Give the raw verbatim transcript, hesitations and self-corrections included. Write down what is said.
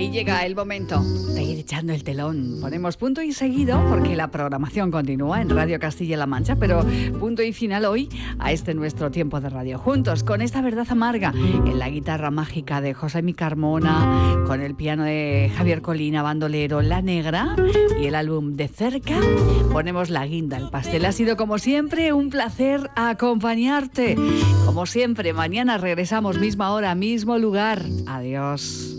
Y llega el momento de ir echando el telón. Ponemos punto y seguido porque la programación continúa en Radio Castilla-La Mancha, pero punto y final hoy a este nuestro tiempo de radio. Juntos con esta verdad amarga en la guitarra mágica de José Mi Carmona, con el piano de Javier Colina, bandolero, La Negra y el álbum De Cerca. Ponemos la guinda al pastel. Ha sido como siempre un placer acompañarte. Como siempre, mañana regresamos misma hora, mismo lugar. Adiós.